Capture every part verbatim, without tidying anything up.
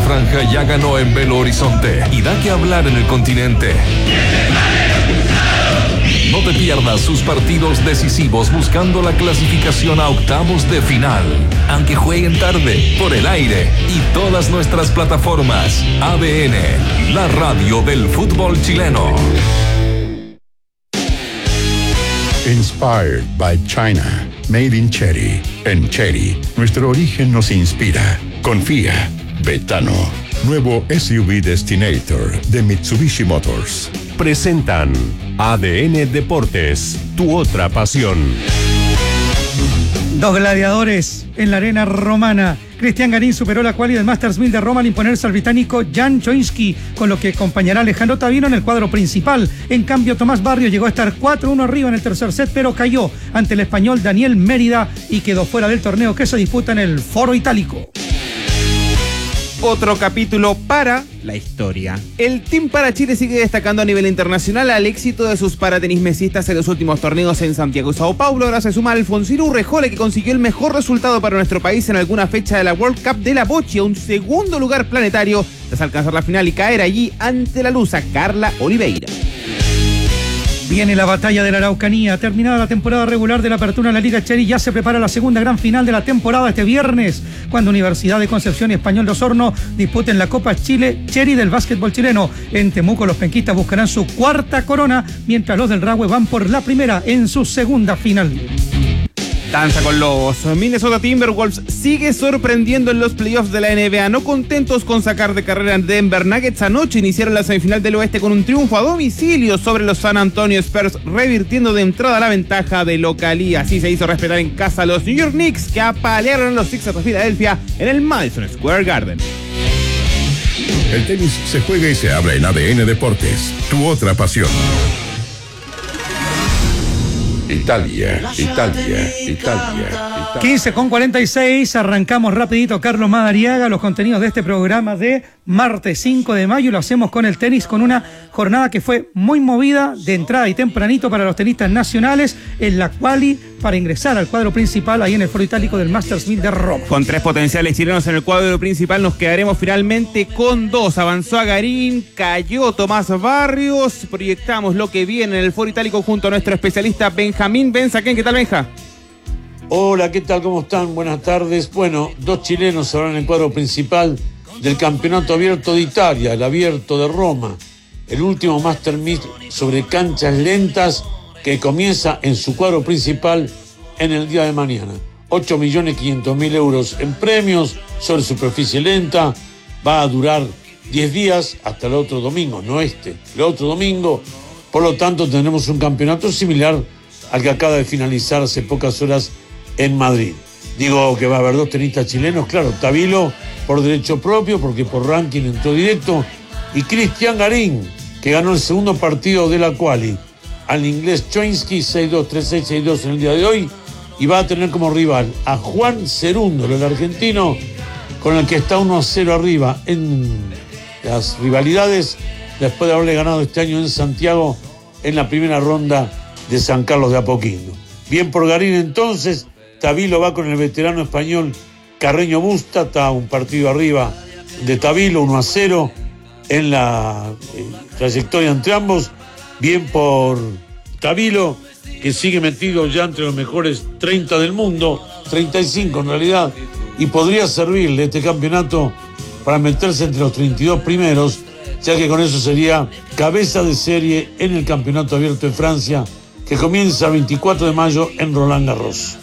franja ya ganó en Belo Horizonte y da que hablar en el continente. No te pierdas sus partidos decisivos buscando la clasificación a octavos de final. Aunque jueguen tarde, por el aire y todas nuestras plataformas. A D N, la radio del fútbol chileno. Inspired by China. Made in Cherry. En Cherry, nuestro origen nos inspira. Confía. Betano. Nuevo S U V Destinator de Mitsubishi Motors. Presentan A D N Deportes, tu otra pasión. Dos gladiadores en la arena romana. Cristian Garín superó la quali del Masters mil de Roma al imponerse al británico Jan Choinski, con lo que acompañará a Alejandro Tavino en el cuadro principal. En cambio, Tomás Barrio llegó a estar cuatro uno arriba en el tercer set, pero cayó ante el español Daniel Mérida y quedó fuera del torneo que se disputa en el Foro Itálico. Otro capítulo para la historia. El Team Para Chile sigue destacando a nivel internacional al éxito de sus paratenismesistas en los últimos torneos en Santiago y Sao Paulo. Ahora se suma Alfonsino Urrejola, que consiguió el mejor resultado para nuestro país en alguna fecha de la World Cup de la Bochia, un segundo lugar planetario tras alcanzar la final y caer allí ante la lusa Carla Oliveira. Viene la batalla de la Araucanía. Terminada la temporada regular de la apertura en la Liga Cherry, ya se prepara la segunda gran final de la temporada este viernes, cuando Universidad de Concepción y Español de Osorno disputen la Copa Chile Cherry del básquetbol chileno. En Temuco los penquistas buscarán su cuarta corona, mientras los del Rahue van por la primera en su segunda final. Danza con lobos. Minnesota Timberwolves sigue sorprendiendo en los playoffs de la N B A. No contentos con sacar de carrera a Denver Nuggets, anoche iniciaron la semifinal del oeste con un triunfo a domicilio sobre los San Antonio Spurs, revirtiendo de entrada la ventaja de local, y así se hizo respetar en casa los New York Knicks, que apalearon a los Sixers de Filadelfia en el Madison Square Garden. El tenis se juega y se habla en A D N Deportes, tu otra pasión. Italia, Italia, Italia, Italia. quince con cuarenta y seis, arrancamos rapidito, Carlos Madariaga, los contenidos de este programa de martes cinco de mayo, lo hacemos con el tenis, con una jornada que fue muy movida de entrada y tempranito para los tenistas nacionales en la quali para ingresar al cuadro principal ahí en el Foro Itálico del Masters mil de Roma. Con tres potenciales chilenos en el cuadro principal, nos quedaremos finalmente con dos. Avanzó a Garín, cayó Tomás Barrios. Proyectamos lo que viene en el Foro Itálico junto a nuestro especialista Benjamín Benzaquén. ¿Qué tal, Benja? Hola, ¿qué tal? ¿Cómo están? Buenas tardes. Bueno, dos chilenos habrán en el cuadro principal del Campeonato Abierto de Italia, el Abierto de Roma, el último Master mil sobre canchas lentas que comienza en su cuadro principal en el día de mañana. ocho millones quinientos mil euros en premios sobre superficie lenta. Va a durar diez días hasta el otro domingo, no este, el otro domingo. Por lo tanto, tendremos un campeonato similar al que acaba de finalizar hace pocas horas en Madrid. Digo que va a haber dos tenistas chilenos, claro, Tavilo por derecho propio, porque por ranking entró directo, y Cristian Garín, que ganó el segundo partido de la quali al inglés Choinski seis dos, tres seis, seis dos en el día de hoy, y va a tener como rival a Juan Cerúndolo, el argentino, con el que está uno a cero arriba en las rivalidades, después de haberle ganado este año en Santiago en la primera ronda de San Carlos de Apoquindo. Bien por Garín entonces. Tavilo va con el veterano español Carreño Busta, está un partido arriba de Tavilo, uno a cero en la eh, trayectoria entre ambos. Bien por Tavilo, que sigue metido ya entre los mejores treinta del mundo, treinta y cinco en realidad, y podría servirle este campeonato para meterse entre los treinta y dos primeros, ya que con eso sería cabeza de serie en el Campeonato Abierto de Francia, que comienza el veinticuatro de mayo en Roland Garros.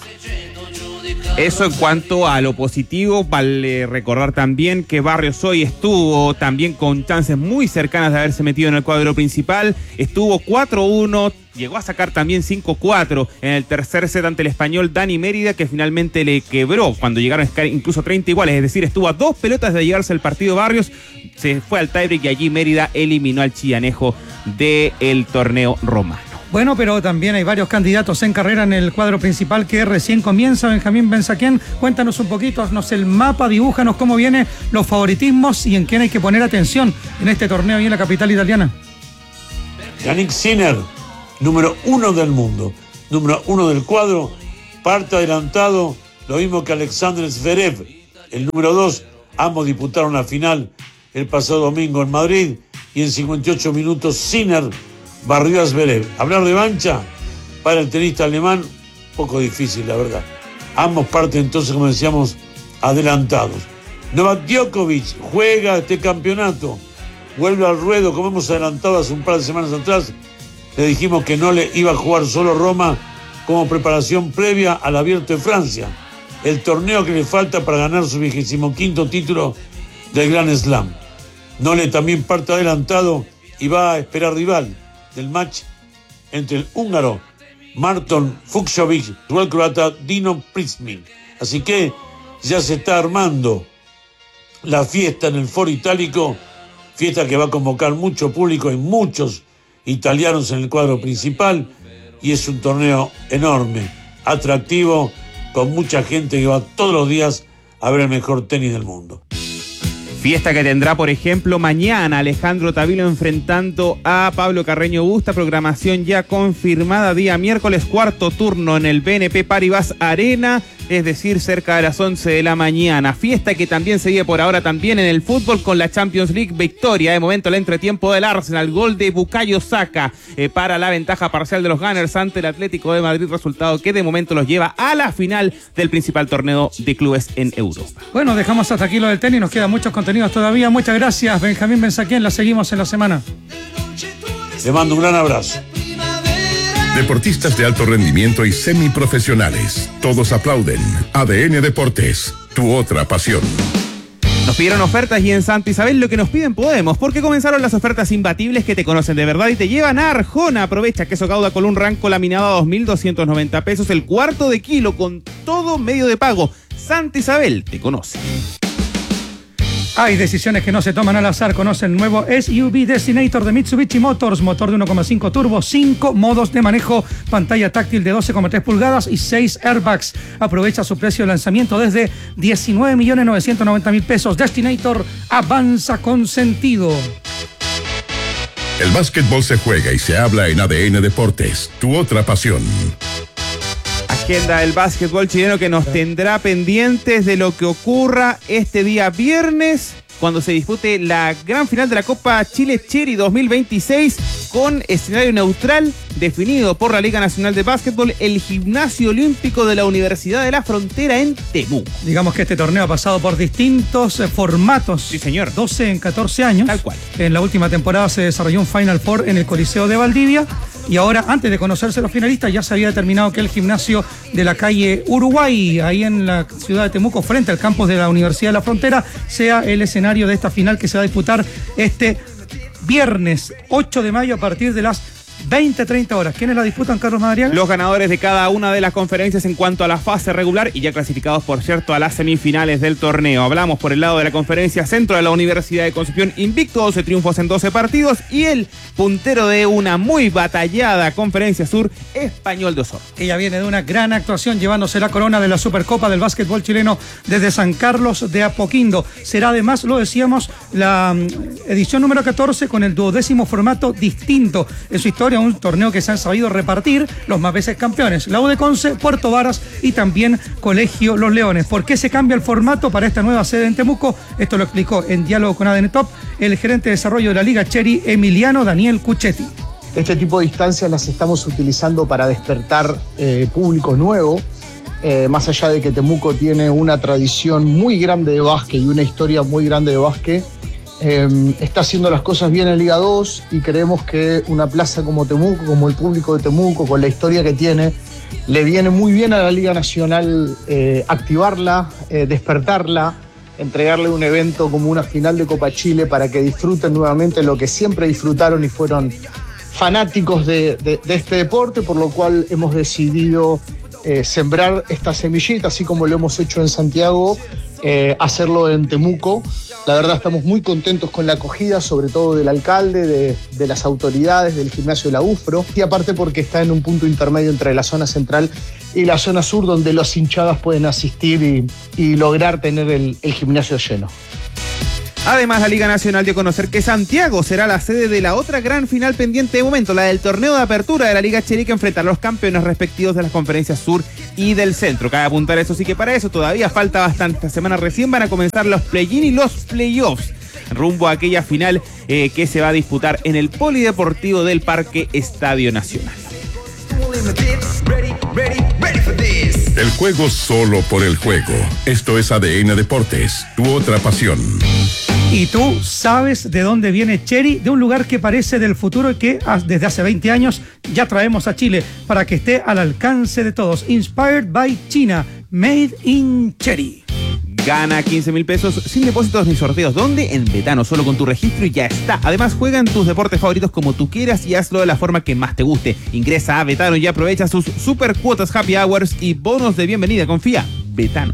Eso en cuanto a lo positivo. Vale recordar también que Barrios hoy estuvo también con chances muy cercanas de haberse metido en el cuadro principal. Estuvo cuatro uno, llegó a sacar también cinco cuatro en el tercer set ante el español Dani Mérida, que finalmente le quebró cuando llegaron a estar incluso treinta iguales. Es decir, estuvo a dos pelotas de llegarse el partido Barrios. Se fue al tiebreak y allí Mérida eliminó al chillanejo del torneo romano. Bueno, pero también hay varios candidatos en carrera en el cuadro principal que recién comienza. Benjamín Benzaquén, cuéntanos un poquito, haznos el mapa, dibújanos cómo vienen los favoritismos y en quién hay que poner atención en este torneo y en la capital italiana. Yannick Sinner, número uno del mundo, número uno del cuadro, parte adelantado, lo mismo que Alexander Zverev, el número dos, Ambos disputaron la final el pasado domingo en Madrid y en cincuenta y ocho minutos Sinner barrió a Zverev. Hablar de revancha para el tenista alemán, poco difícil, la verdad. Ambos parten entonces, como decíamos, adelantados. Novak Djokovic juega este campeonato, vuelve al ruedo, como hemos adelantado hace un par de semanas atrás. Le dijimos que no le iba a jugar solo Roma como preparación previa al Abierto de Francia, el torneo que le falta para ganar su vigésimo quinto título del Grand Slam. Nole también parte adelantado y va a esperar rival del match entre el húngaro Marton Fucsovics y el croata Dino Prismin. Así que ya se está armando la fiesta en el Foro Itálico, fiesta que va a convocar mucho público y muchos italianos en el cuadro principal, y es un torneo enorme, atractivo, con mucha gente que va todos los días a ver el mejor tenis del mundo. Fiesta que tendrá, por ejemplo, mañana Alejandro Tavilo enfrentando a Pablo Carreño Busta. Programación ya confirmada, día miércoles, cuarto turno en el B N P Paribas Arena, es decir, cerca de las once de la mañana. Fiesta que también se vive por ahora también en el fútbol con la Champions League. Victoria de momento el entretiempo del Arsenal, gol de Bukayo Saka eh, para la ventaja parcial de los Gunners ante el Atlético de Madrid, resultado que de momento los lleva a la final del principal torneo de clubes en Europa. Bueno, dejamos hasta aquí lo del tenis, nos quedan muchos contenidos todavía. Muchas gracias, Benjamín Benzaquén, la seguimos en la semana. Le mando un gran abrazo. Deportistas de alto rendimiento y semiprofesionales. Todos aplauden. A D N Deportes, tu otra pasión. Nos pidieron ofertas y en Santa Isabel lo que nos piden podemos, porque comenzaron las ofertas imbatibles que te conocen de verdad y te llevan a Arjona. Aprovecha queso Gouda con un ranco laminado a dos mil doscientos noventa pesos el cuarto de kilo con todo medio de pago. Santa Isabel te conoce. Hay decisiones que no se toman al azar. Conoce el nuevo S U V Destinator de Mitsubishi Motors. Motor de uno coma cinco turbo, cinco modos de manejo, pantalla táctil de doce coma tres pulgadas y seis airbags. Aprovecha su precio de lanzamiento desde diecinueve millones novecientos noventa mil pesos. Destinator avanza con sentido. El básquetbol se juega y se habla en A D N Deportes, tu otra pasión. Agenda del básquetbol chileno que nos tendrá pendientes de lo que ocurra este día viernes, cuando se dispute la gran final de la Copa Chile Cherry dos mil veintiséis, con escenario neutral definido por la Liga Nacional de Básquetbol, el Gimnasio Olímpico de la Universidad de la Frontera en Temuco. Digamos que este torneo ha pasado por distintos eh, formatos. Sí, señor. doce en catorce años. Tal cual. En la última temporada se desarrolló un Final Four en el Coliseo de Valdivia. Y ahora, antes de conocerse los finalistas, ya se había determinado que el gimnasio de la calle Uruguay, ahí en la ciudad de Temuco, frente al campus de la Universidad de la Frontera, sea el escenario de esta final que se va a disputar este viernes ocho de mayo a partir de las veinte treinta horas. ¿Quiénes la disputan, Carlos Madariaga? Los ganadores de cada una de las conferencias en cuanto a la fase regular y ya clasificados, por cierto, a las semifinales del torneo. Hablamos por el lado de la conferencia centro de la Universidad de Concepción, invicto, doce triunfos en doce partidos, y el puntero de una muy batallada conferencia sur, Español de Osorno. Ella viene de una gran actuación llevándose la corona de la Supercopa del básquetbol chileno desde San Carlos de Apoquindo. Será además, lo decíamos, la edición número catorce con el duodécimo formato distinto en su historia, un torneo que se han sabido repartir los más veces campeones, la U de Conce, Puerto Varas y también Colegio Los Leones. ¿Por qué se cambia el formato para esta nueva sede en Temuco? Esto lo explicó en diálogo con A D N Top el gerente de desarrollo de la Liga Cherry, Emiliano Daniel Cuchetti. Este tipo de instancias las estamos utilizando para despertar eh, público nuevo, eh, más allá de que Temuco tiene una tradición muy grande de básquet y una historia muy grande de básquet. Eh, está haciendo las cosas bien en Liga dos y creemos que una plaza como Temuco, como el público de Temuco, con la historia que tiene, le viene muy bien a la Liga Nacional eh, activarla, eh, despertarla, entregarle un evento como una final de Copa Chile para que disfruten nuevamente lo que siempre disfrutaron y fueron fanáticos de, de, de este deporte, por lo cual hemos decidido eh, sembrar esta semillita, así como lo hemos hecho en Santiago, eh, hacerlo en Temuco. La verdad estamos muy contentos con la acogida, sobre todo del alcalde, de, de las autoridades, del gimnasio de la UFRO, y aparte porque está en un punto intermedio entre la zona central y la zona sur, donde los hinchadas pueden asistir y, y lograr tener el, el gimnasio lleno. Además, la Liga Nacional dio a conocer que Santiago será la sede de la otra gran final pendiente de momento, la del torneo de apertura de la Liga Cherry, que enfrenta a los campeones respectivos de las conferencias sur y del centro. Cabe apuntar eso sí que para eso todavía falta bastante. Esta semana recién van a comenzar los play-in y los play-offs rumbo a aquella final eh, que se va a disputar en el Polideportivo del Parque Estadio Nacional. El juego solo por el juego. Esto es A D N Deportes, tu otra pasión. ¿Y tú sabes de dónde viene Cherry? De un lugar que parece del futuro y que desde hace veinte años ya traemos a Chile para que esté al alcance de todos. Inspired by China, made in Cherry. Gana quince mil pesos sin depósitos ni sorteos. ¿Dónde? En Betano, solo con tu registro y ya está. Además, juega en tus deportes favoritos como tú quieras y hazlo de la forma que más te guste. Ingresa a Betano y aprovecha sus super cuotas happy hours y bonos de bienvenida. Confía, Betano.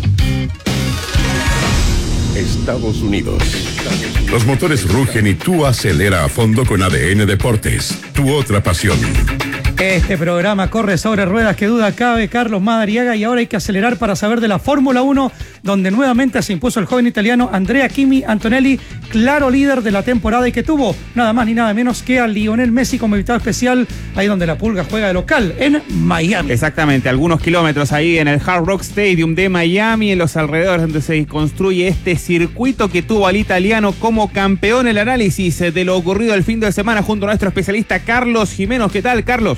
Estados Unidos. Los motores rugen y tú acelera a fondo con A D N Deportes, tu otra pasión. Este programa corre sobre ruedas, que duda cabe, Carlos Madariaga, y ahora hay que acelerar para saber de la Fórmula uno, donde nuevamente se impuso el joven italiano Andrea Kimi Antonelli, claro líder de la temporada y que tuvo nada más ni nada menos que a Lionel Messi como invitado especial, ahí donde la Pulga juega de local, en Miami. Exactamente, algunos kilómetros ahí en el Hard Rock Stadium de Miami, en los alrededores donde se construye este circuito que tuvo al italiano como campeón. El análisis de lo ocurrido el fin de semana junto a nuestro especialista Carlos Jiménez. ¿Qué tal, Carlos?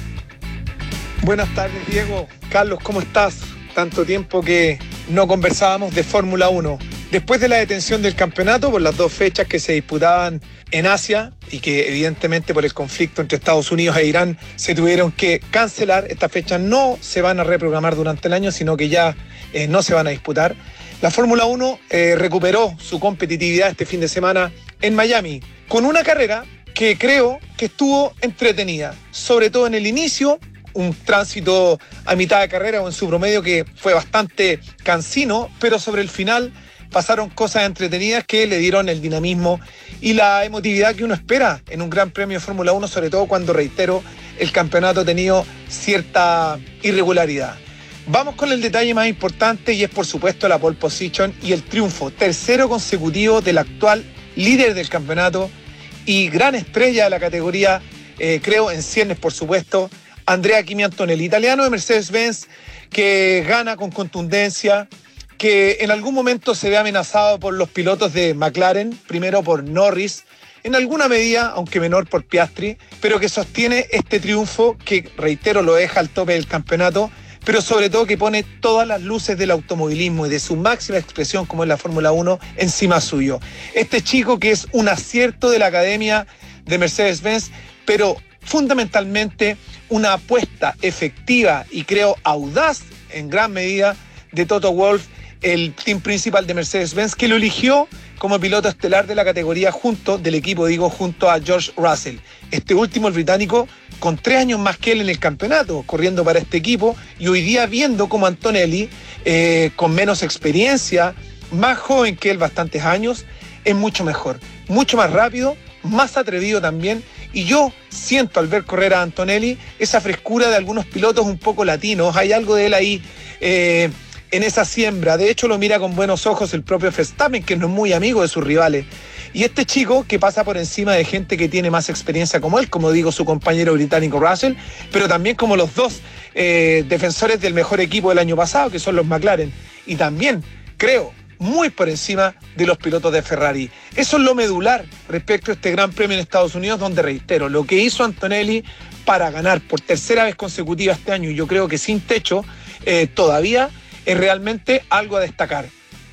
Buenas tardes, Diego. Carlos, ¿cómo estás? Tanto tiempo que no conversábamos de Fórmula uno. Después de la detención del campeonato por las dos fechas que se disputaban en Asia y que evidentemente por el conflicto entre Estados Unidos e Irán se tuvieron que cancelar, estas fechas no se van a reprogramar durante el año, sino que ya eh, no se van a disputar. La Fórmula uno eh, recuperó su competitividad este fin de semana en Miami con una carrera que creo que estuvo entretenida, sobre todo en el inicio. Un tránsito a mitad de carrera o en su promedio que fue bastante cansino, pero sobre el final pasaron cosas entretenidas que le dieron el dinamismo y la emotividad que uno espera en un gran premio de Fórmula uno, sobre todo cuando, reitero, el campeonato ha tenido cierta irregularidad. Vamos con el detalle más importante y es por supuesto la pole position y el triunfo, tercero consecutivo del actual líder del campeonato y gran estrella de la categoría, eh, creo, en ciernes por supuesto, Andrea Kimi Antonelli, italiano de Mercedes-Benz, que gana con contundencia, que en algún momento se ve amenazado por los pilotos de McLaren, primero por Norris, en alguna medida, aunque menor, por Piastri, pero que sostiene este triunfo que, reitero, lo deja al tope del campeonato, pero sobre todo que pone todas las luces del automovilismo y de su máxima expresión, como es la Fórmula uno, encima suyo. Este chico que es un acierto de la academia de Mercedes-Benz, pero fundamentalmente una apuesta efectiva y creo audaz en gran medida de Toto Wolff, el team principal de Mercedes-Benz, que lo eligió como piloto estelar de la categoría junto, del equipo digo, junto a George Russell. Este último, el británico, con tres años más que él en el campeonato, corriendo para este equipo, y hoy día viendo como Antonelli, eh, con menos experiencia, más joven que él, bastantes años, es mucho mejor, mucho más rápido, más atrevido también, y yo siento al ver correr a Antonelli esa frescura de algunos pilotos un poco latinos. Hay algo de él ahí eh, en esa siembra. De hecho lo mira con buenos ojos el propio Verstappen, que no es muy amigo de sus rivales, y este chico que pasa por encima de gente que tiene más experiencia como él, como digo, su compañero británico Russell, pero también como los dos eh, defensores del mejor equipo del año pasado, que son los McLaren, y también creo muy por encima de los pilotos de Ferrari. Eso es lo medular respecto a este gran premio en Estados Unidos, donde, reitero, lo que hizo Antonelli para ganar por tercera vez consecutiva este año, y yo creo que sin techo eh, todavía, es realmente algo a destacar.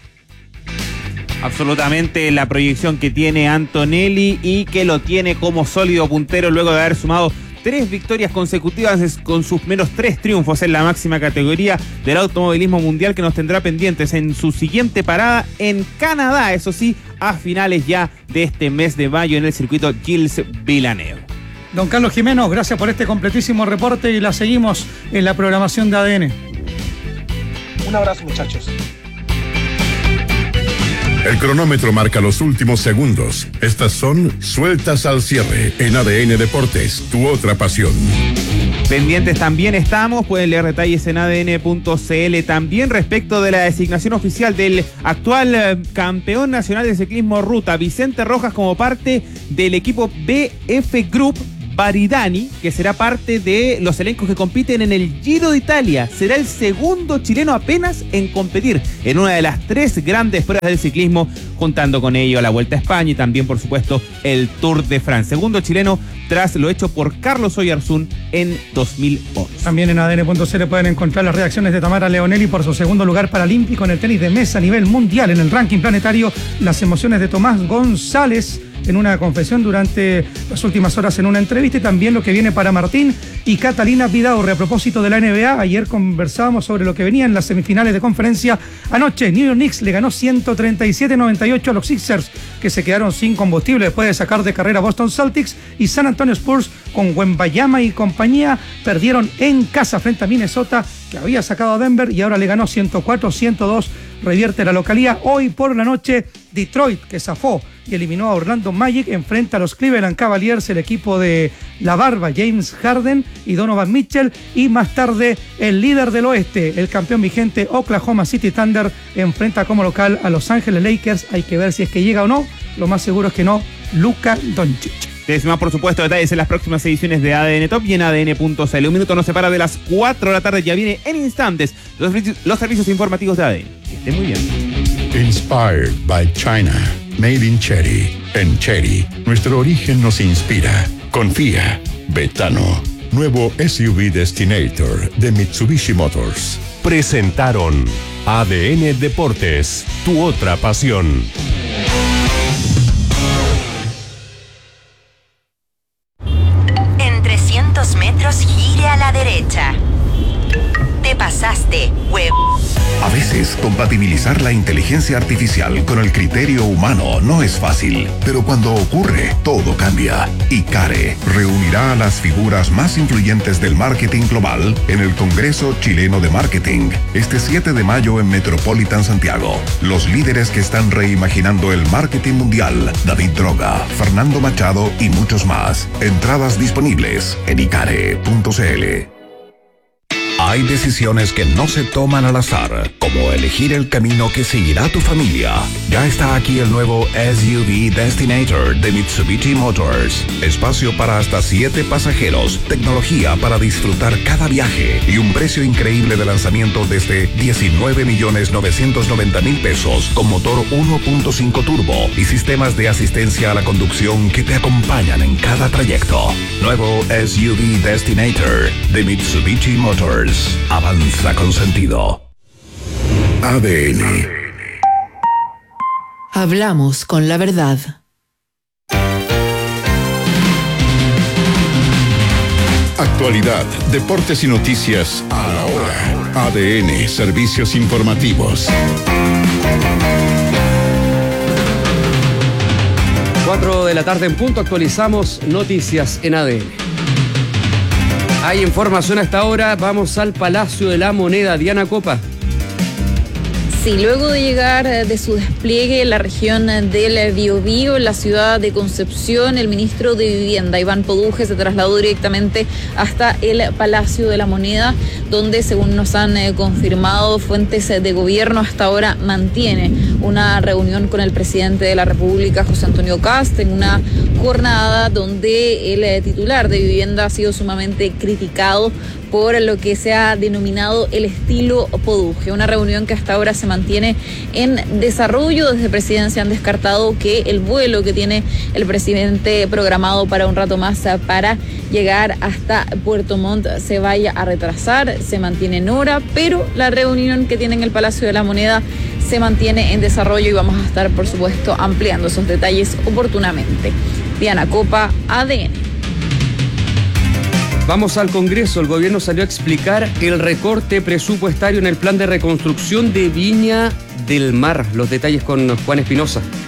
Absolutamente la proyección que tiene Antonelli y que lo tiene como sólido puntero luego de haber sumado tres victorias consecutivas con sus menos tres triunfos en la máxima categoría del automovilismo mundial, que nos tendrá pendientes en su siguiente parada en Canadá, eso sí, a finales ya de este mes de mayo en el circuito Gilles Villeneuve. Don Carlos Jiménez, gracias por este completísimo reporte y la seguimos en la programación de A D N. Un abrazo, muchachos. El cronómetro marca los últimos segundos. Estas son Sueltas al Cierre en A D N Deportes, tu otra pasión. Pendientes también estamos, pueden leer detalles en A D N punto C L también respecto de la designación oficial del actual eh, campeón nacional de ciclismo ruta, Vicente Rojas, como parte del equipo B F Group Baridani, que será parte de los elencos que compiten en el Giro de Italia. Será el segundo chileno apenas en competir en una de las tres grandes pruebas del ciclismo, juntando con ello la Vuelta a España y también, por supuesto, el Tour de France. Segundo chileno tras lo hecho por Carlos Oyarzún en dos mil once. También en A D N punto C L pueden encontrar las reacciones de Tamara Leonelli por su segundo lugar paralímpico en el tenis de mesa a nivel mundial. En el ranking planetario, las emociones de Tomás González en una confesión durante las últimas horas en una entrevista, y también lo que viene para Martín y Catalina Vidaurre. A propósito de la N B A, ayer conversábamos sobre lo que venía en las semifinales de conferencia. Anoche, New York Knicks le ganó ciento treinta y siete a noventa y ocho a los Sixers, que se quedaron sin combustible después de sacar de carrera a Boston Celtics, y San Antonio Spurs con Wembanyama y compañía perdieron en casa frente a Minnesota, que había sacado a Denver y ahora le ganó ciento cuatro a ciento dos. Revierte la localía. Hoy por la noche, Detroit, que zafó y eliminó a Orlando Magic, enfrenta a los Cleveland Cavaliers, el equipo de la barba, James Harden y Donovan Mitchell. Y más tarde, el líder del oeste, el campeón vigente Oklahoma City Thunder, enfrenta como local a Los Ángeles Lakers. Hay que ver si es que llega o no. Lo más seguro es que no. Luka Doncic. Decimos, por supuesto, detalles en las próximas ediciones de A D N Top y en A D N punto C L. Un minuto nos separa de las cuatro de la tarde. Ya viene en instantes los, los servicios informativos de A D N. Que estén muy bien. Inspired by China. Made in Cherry. En Cherry, nuestro origen nos inspira. Confía. Betano. Nuevo S U V Destinator de Mitsubishi Motors. Presentaron A D N Deportes, tu otra pasión. En trescientos metros gire a la derecha. Te pasaste, web. A veces, compatibilizar la inteligencia artificial con el criterio humano no es fácil, pero cuando ocurre, todo cambia. ICARE reunirá a las figuras más influyentes del marketing global en el Congreso Chileno de Marketing, este siete de mayo en Metropolitan Santiago. Los líderes que están reimaginando el marketing mundial: David Droga, Fernando Machado y muchos más. Entradas disponibles en icare punto c l. Hay decisiones que no se toman al azar, como elegir el camino que seguirá tu familia. Ya está aquí el nuevo S U V Destinator de Mitsubishi Motors. Espacio para hasta siete pasajeros, tecnología para disfrutar cada viaje y un precio increíble de lanzamiento desde diecinueve millones novecientos noventa mil pesos con motor uno punto cinco turbo y sistemas de asistencia a la conducción que te acompañan en cada trayecto. Nuevo S U V Destinator de Mitsubishi Motors. Avanza con sentido. A D N. Hablamos con la verdad. Actualidad, deportes y noticias a la hora. A D N, servicios informativos. cuatro de la tarde en punto, actualizamos noticias en A D N. Hay información hasta ahora, vamos al Palacio de la Moneda. Diana Copa. Sí, luego de llegar de su despliegue en la región del Biobío, en la ciudad de Concepción, el ministro de Vivienda, Iván Poduje, se trasladó directamente hasta el Palacio de la Moneda, donde, según nos han eh, confirmado fuentes de gobierno, hasta ahora mantiene una reunión con el presidente de la República, José Antonio Kast, en una jornada donde el eh, titular de Vivienda ha sido sumamente criticado por lo que se ha denominado el estilo Poduje. Una reunión que hasta ahora se mantiene en desarrollo. Desde Presidencia han descartado que el vuelo que tiene el presidente programado para un rato más para llegar hasta Puerto Montt se vaya a retrasar. Se mantiene en hora, pero la reunión que tiene en el Palacio de la Moneda se mantiene en desarrollo y vamos a estar, por supuesto, ampliando esos detalles oportunamente. Diana Copa, A D N. Vamos al Congreso. El gobierno salió a explicar el recorte presupuestario en el plan de reconstrucción de Viña del Mar. Los detalles con Juan Espinosa.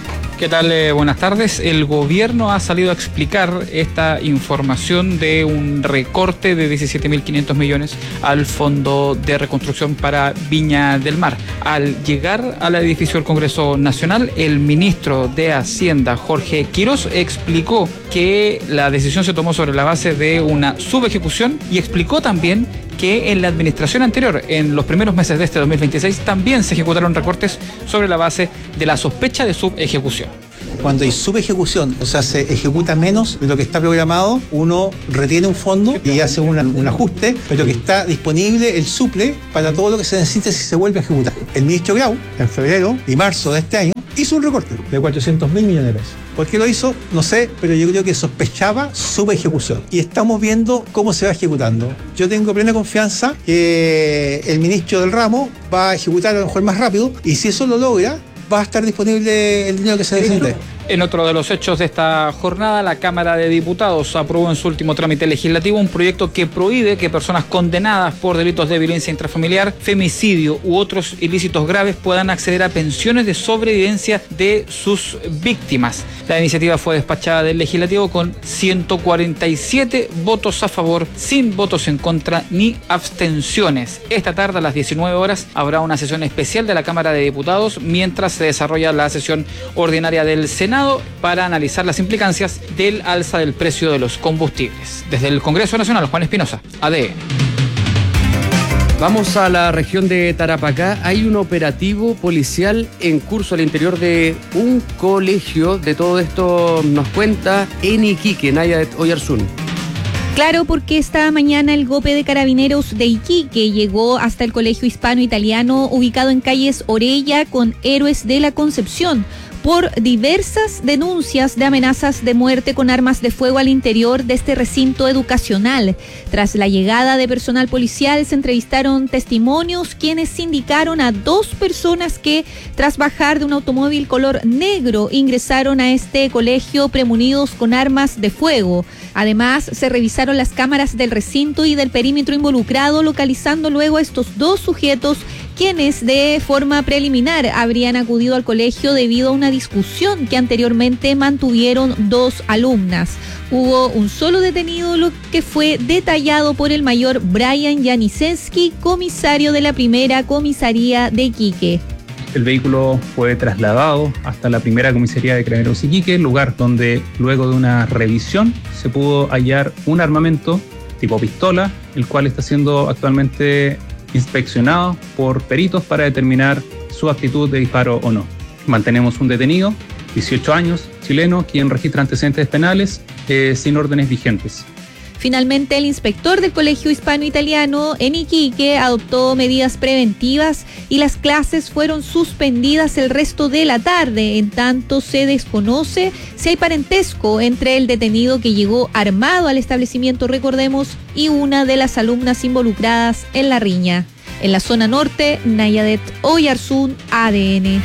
¿Qué tal? Eh, buenas tardes. El gobierno ha salido a explicar esta información de un recorte de diecisiete mil quinientos millones al Fondo de Reconstrucción para Viña del Mar. Al llegar al edificio del Congreso Nacional, el ministro de Hacienda, Jorge Quirós, explicó que la decisión se tomó sobre la base de una subejecución y explicó también que en la administración anterior, en los primeros meses de este dos mil veintiséis, también se ejecutaron recortes sobre la base de la sospecha de subejecución. Cuando hay subejecución, o sea, se ejecuta menos de lo que está programado, uno retiene un fondo y hace una, un ajuste, pero que está disponible el suple para todo lo que se necesite si se vuelve a ejecutar. El ministro Grau, en febrero y marzo de este año, hizo un recorte de cuatrocientos mil millones de pesos. ¿Por qué lo hizo? No sé, pero yo creo que sospechaba subejecución. Y estamos viendo cómo se va ejecutando. Yo tengo plena confianza que el ministro del ramo va a ejecutar a lo mejor más rápido, y si eso lo logra, va a estar disponible el dinero que se necesite. En otro de los hechos de esta jornada, la Cámara de Diputados aprobó en su último trámite legislativo un proyecto que prohíbe que personas condenadas por delitos de violencia intrafamiliar, femicidio u otros ilícitos graves puedan acceder a pensiones de sobrevivencia de sus víctimas. La iniciativa fue despachada del legislativo con ciento cuarenta y siete votos a favor, sin votos en contra ni abstenciones. Esta tarde a las diecinueve horas habrá una sesión especial de la Cámara de Diputados mientras se desarrolla la sesión ordinaria del Senado para analizar las implicancias del alza del precio de los combustibles. Desde el Congreso Nacional, Juan Espinosa, A D N. Vamos a la región de Tarapacá. Hay un operativo policial en curso al interior de un colegio. De todo esto nos cuenta en Iquique, Nayadet Oyarzún. Claro, porque esta mañana el GOPE de Carabineros de Iquique llegó hasta el Colegio Hispano-Italiano ubicado en calles Orella con Héroes de la Concepción por diversas denuncias de amenazas de muerte con armas de fuego al interior de este recinto educacional. Tras la llegada de personal policial se entrevistaron testimonios quienes indicaron a dos personas que tras bajar de un automóvil color negro ingresaron a este colegio premunidos con armas de fuego. Además, se revisaron las cámaras del recinto y del perímetro involucrado, localizando luego a estos dos sujetos quienes de forma preliminar habrían acudido al colegio debido a una discusión que anteriormente mantuvieron dos alumnas. Hubo un solo detenido, lo que fue detallado por el mayor Brian Janisewski, comisario de la primera comisaría de Iquique. El vehículo fue trasladado hasta la primera comisaría de Carabineros Iquique, lugar donde luego de una revisión se pudo hallar un armamento tipo pistola, el cual está siendo actualmente inspeccionado por peritos para determinar su aptitud de disparo o no. Mantenemos un detenido, dieciocho años, chileno, quien registra antecedentes penales eh, sin órdenes vigentes. Finalmente, el inspector del Colegio Hispano-Italiano en Iquique adoptó medidas preventivas y las clases fueron suspendidas el resto de la tarde. En tanto, se desconoce si hay parentesco entre el detenido que llegó armado al establecimiento, recordemos, y una de las alumnas involucradas en la riña. En la zona norte, Nayadet Oyarzún, A D N.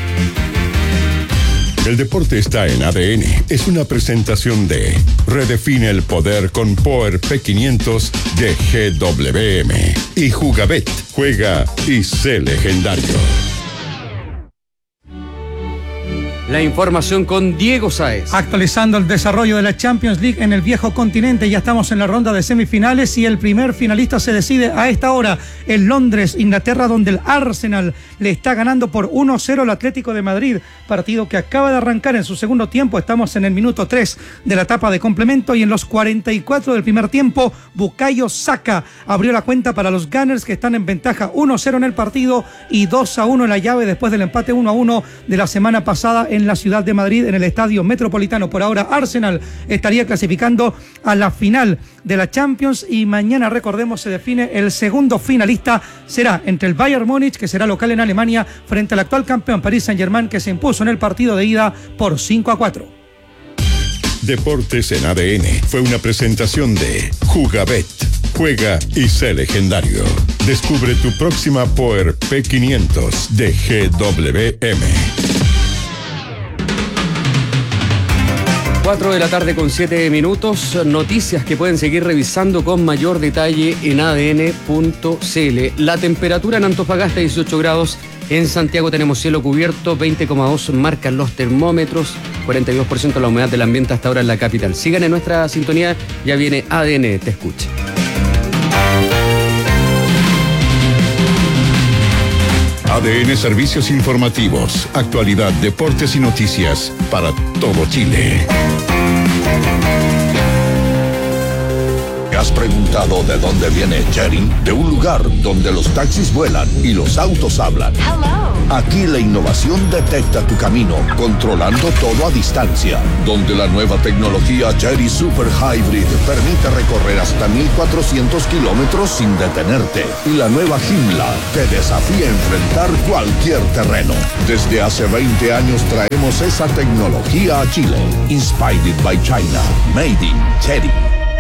El deporte está en A D N. Es una presentación de Redefine el poder con Power P quinientos de G W M y Jugabet. Juega y sé legendario. La información con Diego Sáez. Actualizando el desarrollo de la Champions League en el viejo continente, ya estamos en la ronda de semifinales y el primer finalista se decide a esta hora en Londres, Inglaterra, donde el Arsenal le está ganando por uno cero al Atlético de Madrid, partido que acaba de arrancar en su segundo tiempo. Estamos en el minuto tres de la etapa de complemento y en los cuarenta y cuatro del primer tiempo, Bukayo Saka abrió la cuenta para los Gunners, que están en ventaja uno cero en el partido y dos a uno en la llave después del empate uno a uno de la semana pasada en la ciudad de Madrid, en el Estadio Metropolitano. Por ahora, Arsenal estaría clasificando a la final de la Champions y mañana, recordemos, se define el segundo finalista. Será entre el Bayern Múnich, que será local en Alemania, frente al actual campeón Paris Saint-Germain, que se impuso en el partido de ida por cinco a cuatro. Deportes en A D N fue una presentación de Jugabet. Juega y sé legendario. Descubre tu próxima Power P quinientos de G W M. cuatro de la tarde con siete minutos. Noticias que pueden seguir revisando con mayor detalle en A D N punto C L. La temperatura en Antofagasta dieciocho grados, En Santiago tenemos cielo cubierto, veinte coma dos marcan los termómetros, cuarenta y dos por ciento la humedad del ambiente hasta ahora en la capital. Sigan en nuestra sintonía, ya viene A D N Te Escucha. A D N Servicios Informativos, actualidad, deportes y noticias para todo Chile. ¿Has preguntado de dónde viene Chery? De un lugar donde los taxis vuelan y los autos hablan. Hello. Aquí la innovación detecta tu camino, controlando todo a distancia. Donde la nueva tecnología Chery Super Hybrid permite recorrer hasta mil cuatrocientos kilómetros sin detenerte. Y la nueva Joomla te desafía a enfrentar cualquier terreno. Desde hace veinte años traemos esa tecnología a Chile. Inspired by China. Made in Chery.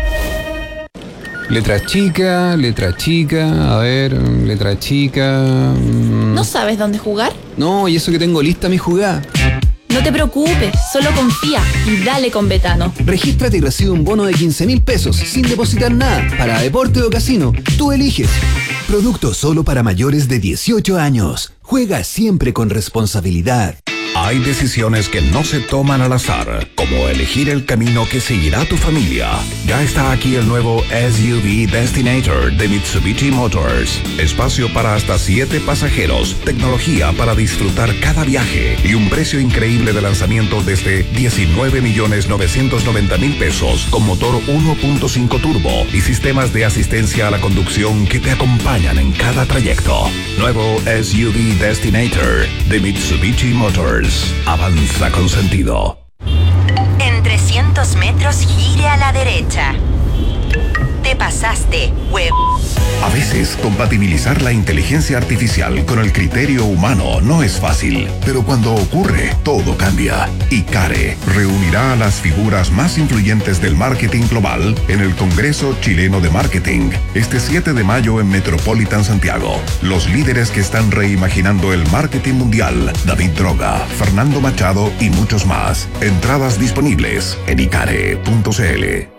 Letra chica, letra chica, a ver, letra chica... Mmm. ¿No sabes dónde jugar? No, y eso que tengo lista mi jugada. No te preocupes, solo confía y dale con Betano. Regístrate y recibe un bono de quince mil pesos sin depositar nada para deporte o casino. Tú eliges. Producto solo para mayores de dieciocho años. Juega siempre con responsabilidad. Hay decisiones que no se toman al azar, como elegir el camino que seguirá tu familia. Ya está aquí el nuevo S U V Destinator de Mitsubishi Motors. Espacio para hasta siete pasajeros, tecnología para disfrutar cada viaje y un precio increíble de lanzamiento desde diecinueve millones novecientos noventa mil pesos con motor uno punto cinco turbo y sistemas de asistencia a la conducción que te acompañan en cada trayecto. Nuevo S U V Destinator de Mitsubishi Motors. Avanza con sentido. En trescientos metros gire a la derecha. Te pasaste, web. A veces, compatibilizar la inteligencia artificial con el criterio humano no es fácil, pero cuando ocurre, todo cambia. ICARE reunirá a las figuras más influyentes del marketing global en el Congreso Chileno de Marketing, este siete de mayo en Metropolitan Santiago. Los líderes que están reimaginando el marketing mundial, David Droga, Fernando Machado y muchos más. Entradas disponibles en icare punto c l.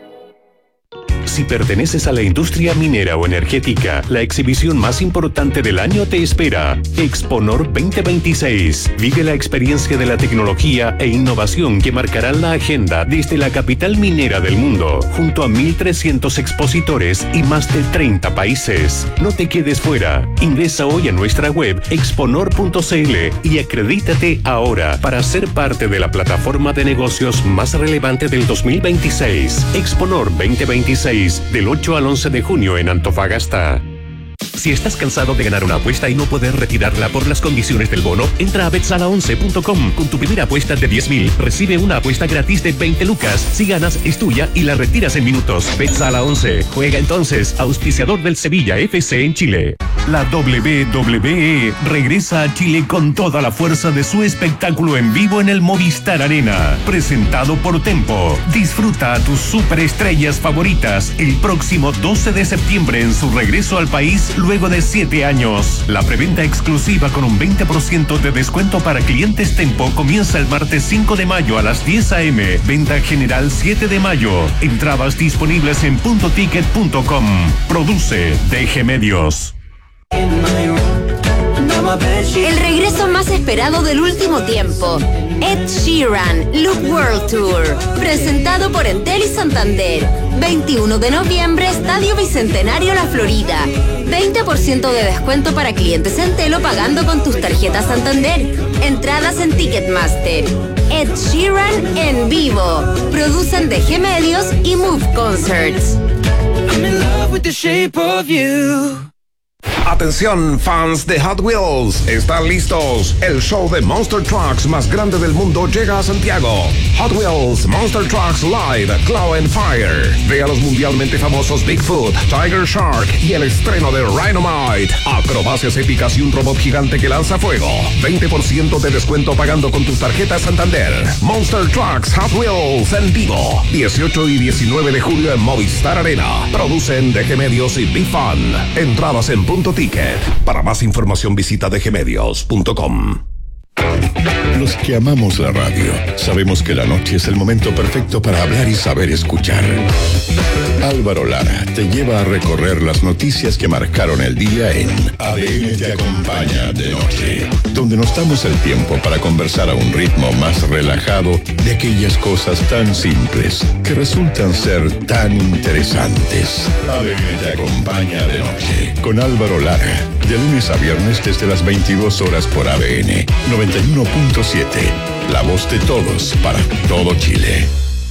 Si perteneces a la industria minera o energética, la exhibición más importante del año te espera. Exponor veinte veintiséis. Vive la experiencia de la tecnología e innovación que marcarán la agenda desde la capital minera del mundo, junto a mil trescientos expositores y más de treinta países. No te quedes fuera. Ingresa hoy a nuestra web exponor punto c l y acredítate ahora para ser parte de la plataforma de negocios más relevante del dos mil veintiséis. Exponor veinte veintiséis. Del ocho al once de junio en Antofagasta. Si estás cansado de ganar una apuesta y no poder retirarla por las condiciones del bono, entra a bet sala once punto com. Con tu primera apuesta de diez mil, recibe una apuesta gratis de veinte lucas. Si ganas, es tuya y la retiras en minutos. BetSala once. Juega entonces, auspiciador del Sevilla F C en Chile. La W W E regresa a Chile con toda la fuerza de su espectáculo en vivo en el Movistar Arena. Presentado por Tempo. Disfruta a tus superestrellas favoritas el próximo doce de septiembre en su regreso al país luego de siete años. La preventa exclusiva con un veinte por ciento de descuento para clientes Tempo comienza el martes cinco de mayo a las diez a eme. Venta general siete de mayo. Entradas disponibles en punto ticket punto com. Produce D G Medios. El regreso más esperado del último tiempo. Ed Sheeran, Look World Tour. Presentado por Entel y Santander. veintiuno de noviembre, Estadio Bicentenario La Florida. veinte por ciento de descuento para clientes Entel o pagando con tus tarjetas Santander. Entradas en Ticketmaster. Ed Sheeran en vivo. Producen D G Medios y Move Concerts. I'm in love with the shape of you. Atención, fans de Hot Wheels, ¿están listos? El show de Monster Trucks más grande del mundo llega a Santiago. Hot Wheels Monster Trucks Live Claw and Fire. Ve a los mundialmente famosos Bigfoot, Tiger Shark y el estreno de Rhinomite. Acrobacias épicas y un robot gigante que lanza fuego. veinte por ciento de descuento pagando con tus tarjetas Santander. Monster Trucks Hot Wheels en vivo. dieciocho y diecinueve de julio en Movistar Arena. Producen D G Medios y Big Fun. Entradas en punto ticket. Para más información visita d g medios punto com. Los que amamos la radio sabemos que la noche es el momento perfecto para hablar y saber escuchar. Álvaro Lara te lleva a recorrer las noticias que marcaron el día en A D N Te Acompaña de Noche, donde nos damos el tiempo para conversar a un ritmo más relajado de aquellas cosas tan simples que resultan ser tan interesantes. A D N Te Acompaña de Noche con Álvaro Lara, de lunes a viernes desde las veintidós horas por A D N noventa y uno punto siete, la voz de todos para todo Chile.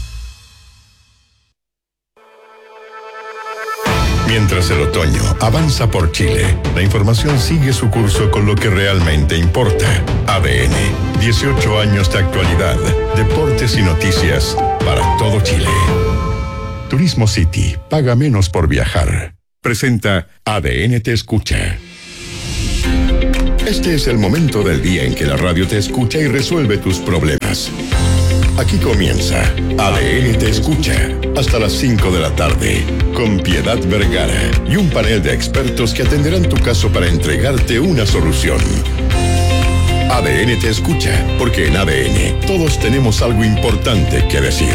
Mientras el otoño avanza por Chile, la información sigue su curso con lo que realmente importa. A D N, dieciocho años de actualidad, deportes y noticias para todo Chile. Turismo City, paga menos por viajar. Presenta A D N Te Escucha. Este es el momento del día en que la radio te escucha y resuelve tus problemas. Aquí comienza A D N Te Escucha, hasta las cinco de la tarde, con Piedad Vergara y un panel de expertos que atenderán tu caso para entregarte una solución. A D N Te Escucha, porque en A D N todos tenemos algo importante que decir.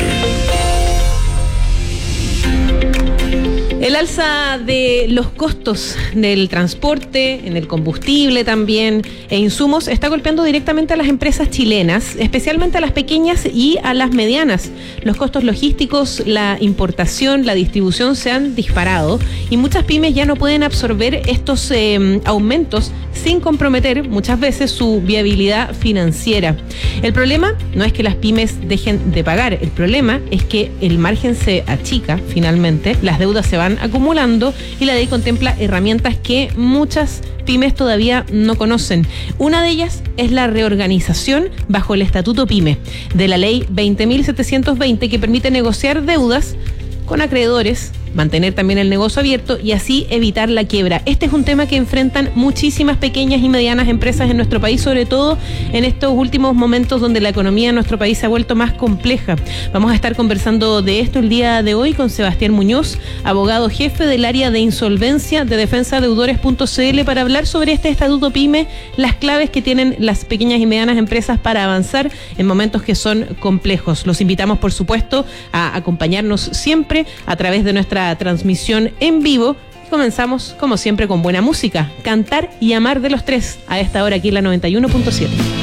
El alza de los costos del transporte, en el combustible también, e insumos, está golpeando directamente a las empresas chilenas, especialmente a las pequeñas y a las medianas. Los costos logísticos, la importación, la distribución se han disparado y muchas pymes ya no pueden absorber estos eh, aumentos sin comprometer muchas veces su viabilidad financiera. El problema no es que las pymes dejen de pagar, el problema es que el margen se achica finalmente, las deudas se van acumulando y la ley contempla herramientas que muchas pymes todavía no conocen. Una de ellas es la reorganización bajo el Estatuto Pyme de la ley veinte mil setecientos veinte, que permite negociar deudas con acreedores, mantener también el negocio abierto y así evitar la quiebra. Este es un tema que enfrentan muchísimas pequeñas y medianas empresas en nuestro país, sobre todo en estos últimos momentos donde la economía en nuestro país se ha vuelto más compleja. Vamos a estar conversando de esto el día de hoy con Sebastián Muñoz, abogado jefe del área de insolvencia de defensa deudores punto c l, para hablar sobre este Estatuto Pyme, las claves que tienen las pequeñas y medianas empresas para avanzar en momentos que son complejos. Los invitamos, por supuesto, a acompañarnos siempre a través de nuestra transmisión en vivo. Comenzamos, como siempre, con buena música. Cantar y amar de Los Tres, a esta hora aquí en la noventa y uno punto siete.